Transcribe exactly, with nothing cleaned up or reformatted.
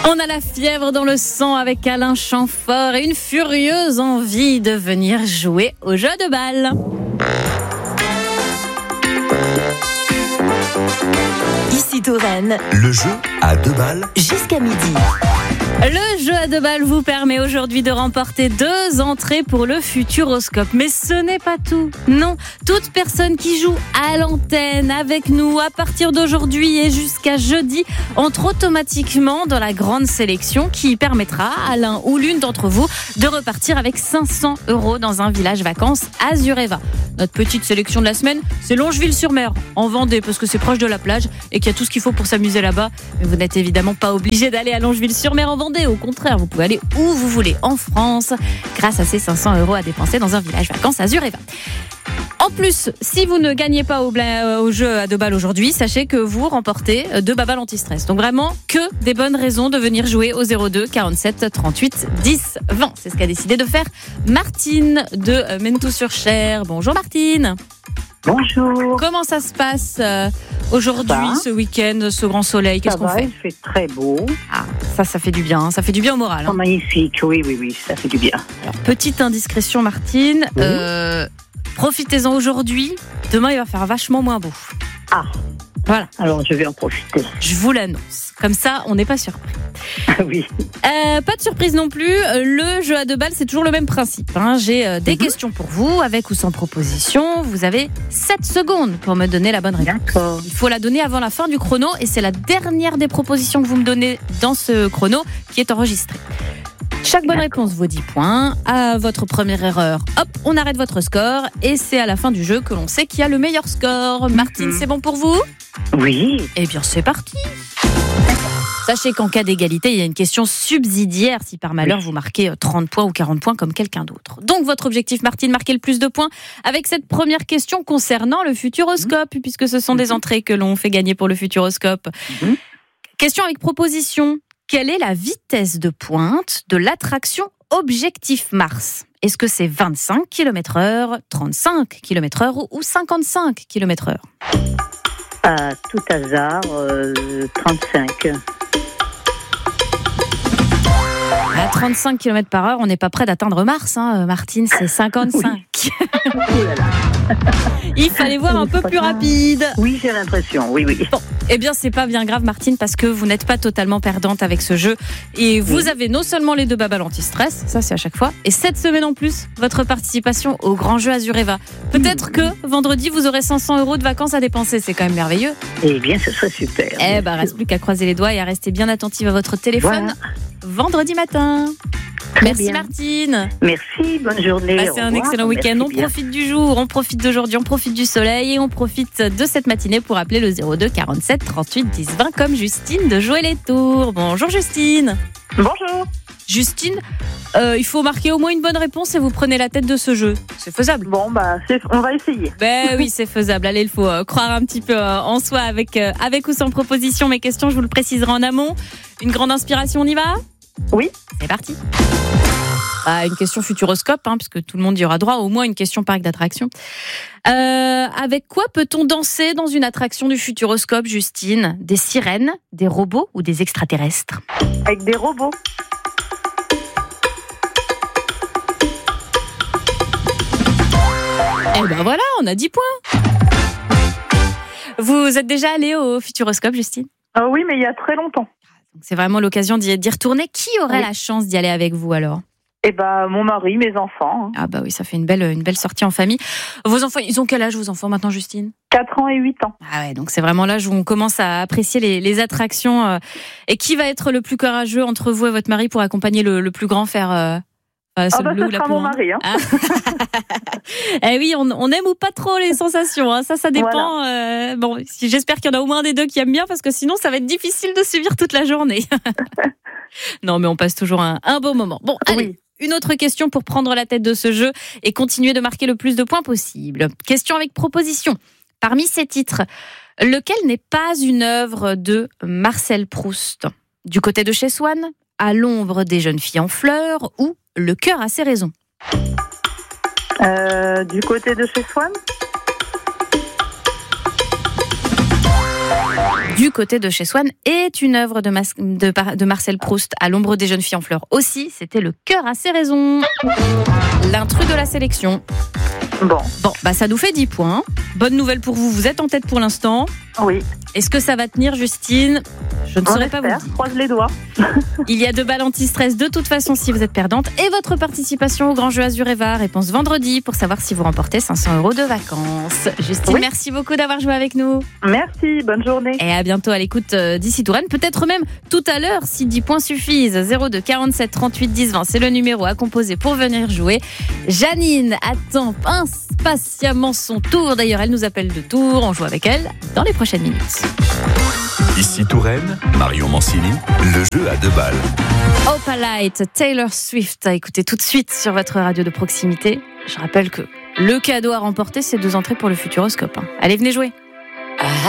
On a la fièvre dans le sang avec Alain Chamfort et une furieuse envie de venir jouer au jeu de balle. Ici Touraine. Le jeu à deux balles. Jusqu'à midi. Le jeu à deux balles vous permet aujourd'hui de remporter deux entrées pour le Futuroscope. Mais ce n'est pas tout. Non, toute personne qui joue à l'antenne avec nous à partir d'aujourd'hui et jusqu'à jeudi entre automatiquement dans la grande sélection qui permettra à l'un ou l'une d'entre vous de repartir avec cinq cents euros dans un village vacances Azureva. Notre petite sélection de la semaine, c'est Longeville-sur-Mer, en Vendée, parce que c'est proche de la plage et qu'il y a tout ce qu'il faut pour s'amuser là-bas. Mais vous n'êtes évidemment pas obligé d'aller à Longeville-sur-Mer en Vendée. Au contraire, vous pouvez aller où vous voulez en France grâce à ces cinq cents euros à dépenser dans un village vacances Azureva. En plus, si vous ne gagnez pas au, bla- au jeu à deux balles aujourd'hui, sachez que vous remportez deux babales anti-stress. Donc vraiment, que des bonnes raisons de venir jouer au zéro deux quarante-sept trente-huit dix vingt. C'est ce qu'a décidé de faire Martine de Mentou-sur-Cher. Bonjour Martine. Bonjour. Comment ça se passe euh, aujourd'hui, Ça. ce week-end, ce grand soleil? Qu'est-ce Ça qu'on va, fait? il fait très beau. Ah, ça, ça fait du bien. Ça fait du bien au moral. Oh, Hein. magnifique, oui, oui, oui, ça fait du bien. Alors, petite indiscrétion, Martine. Oui. Euh, profitez-en aujourd'hui. Demain, il va faire vachement moins beau. Ah, Voilà, alors je vais en profiter. je vous l'annonce. Comme ça, on n'est pas surpris. Ah oui. Euh, pas de surprise non plus. Le jeu à deux balles, c'est toujours le même principe. Hein. J'ai euh, des Mhm. questions pour vous, avec ou sans proposition. Vous avez sept secondes pour me donner la bonne réponse. D'accord. Il faut la donner avant la fin du chrono et c'est la dernière des propositions que vous me donnez dans ce chrono qui est enregistrée. Chaque bonne réponse vaut dix points. À votre première erreur, hop, on arrête votre score. Et c'est à la fin du jeu que l'on sait qui a le meilleur score. Martine, Mhm. c'est bon pour vous? Oui. Eh bien, c'est parti. Sachez qu'en cas d'égalité, il y a une question subsidiaire si par malheur vous marquez trente points ou quarante points comme quelqu'un d'autre. Donc votre objectif, Martine, marquer le plus de points avec cette première question concernant le Futuroscope, puisque ce sont des entrées que l'on fait gagner pour le Futuroscope. Mhm. Question avec proposition. Quelle est la vitesse de pointe de l'attraction Objectif Mars? Est-ce que c'est vingt-cinq kilomètres heure, trente-cinq kilomètres heure ou cinquante-cinq kilomètres heure? À tout hasard, euh, trente-cinq. À trente-cinq kilomètres par heure, on n'est pas près d'atteindre Mars, hein, Martine, c'est cinquante-cinq. Oh là là. Il fallait voir un peu plus rapide. Oui, j'ai l'impression, oui, oui. Bon, eh bien, c'est pas bien grave, Martine, parce que vous n'êtes pas totalement perdante avec ce jeu. Et vous Oui. avez non seulement les deux babales anti-stress, ça c'est à chaque fois, et cette semaine en plus, votre participation au grand jeu Azureva. Peut-être que vendredi, vous aurez cinq cents euros de vacances à dépenser, c'est quand même merveilleux. Eh bien, ce serait super. Eh ben, reste plus qu'à croiser les doigts et à rester bien attentive à votre téléphone Voilà. vendredi matin. Très Merci bien. Martine. Merci, bonne journée. Passez au un revoir. excellent week-end. Merci On bien. profite du jour, on profite d'aujourd'hui, on profite du soleil et on profite de cette matinée pour appeler le zéro deux quarante-sept trente-huit dix vingt comme Justine de jouer les tours. Bonjour Justine. Bonjour. Justine, euh, il faut marquer au moins une bonne réponse et vous prenez la tête de ce jeu. C'est faisable. Bon, bah, c'est- on va essayer. Ben oui, c'est faisable. Allez, il faut euh, croire un petit peu euh, en soi avec, euh, avec ou sans proposition. Mes questions, je vous le préciserai en amont. Une grande inspiration, on y va? Oui. C'est parti. Bah, une question Futuroscope, hein, puisque tout le monde y aura droit, au moins une question parc d'attractions. Euh, avec quoi peut-on danser dans une attraction du Futuroscope, Justine? Des sirènes, des robots ou des extraterrestres? Avec des robots. Eh ben voilà, on a dix points. Vous êtes déjà allé au Futuroscope, Justine? Ah oui, mais il y a très longtemps. Donc, c'est vraiment l'occasion d'y, d'y retourner. Qui aurait Oui. la chance d'y aller avec vous alors? Eh ben, mon mari, mes enfants. hein. Ah bah oui, ça fait une belle, une belle sortie en famille. Vos enfants, ils ont quel âge vos enfants maintenant, Justine? quatre ans et huit ans. Ah ouais, donc c'est vraiment l'âge où on commence à apprécier les, les attractions. euh, et qui va être le plus courageux entre vous et votre mari pour accompagner le, le plus grand faire euh, euh, Ah ce bah, bleu ce ou la sera plus mon grande? mari. Hein. Ah. Eh oui, on, on aime ou pas trop les sensations. Hein. Ça, ça dépend. euh, bon, si, j'espère qu'il y en a au moins des deux qui aiment bien parce que sinon, ça va être difficile de suivre toute la journée. Non, mais on passe toujours un, un beau moment. Bon, allez. Oui. Une autre question pour prendre la tête de ce jeu et continuer de marquer le plus de points possible. Question avec proposition. Parmi ces titres, lequel n'est pas une œuvre de Marcel Proust? Du côté de chez Swann, À l'ombre des jeunes filles en fleurs ou Le cœur a ses raisons? Euh, du côté de chez Swann. du côté de chez Swann est une œuvre de, Mas- de, Par- de Marcel Proust, À l'ombre des jeunes filles en fleurs aussi. C'était Le cœur a ses raisons. L'intrus de la sélection. Bon, Bon, bah ça nous fait dix points. Bonne nouvelle pour vous, vous êtes en tête pour l'instant. oui. Est-ce que ça va tenir, Justine ? Je ne On saurais pas vous espère, dire. croise les doigts. Il y a deux balles anti-stress de toute façon si vous êtes perdante. Et votre participation au Grand Jeu Azureva, réponse vendredi pour savoir si vous remportez cinq cents euros de vacances. Justine, Oui. merci beaucoup d'avoir joué avec nous. Merci, bonne journée. Et à bientôt à l'écoute euh, d'ici Touraine. Peut-être même tout à l'heure si dix points suffisent. zéro deux quarante-sept trente-huit dix vingt, c'est le numéro à composer pour venir jouer. Janine attend impatiemment son tour. D'ailleurs, elle nous appelle de Tours. On joue avec elle dans les prochaines minutes. Ici Touraine, Marion Mancini, le jeu à deux balles. Opalite, Taylor Swift, à écouter tout de suite sur votre radio de proximité. Je rappelle que le cadeau à remporter, c'est deux entrées pour le Futuroscope. Allez, venez jouer.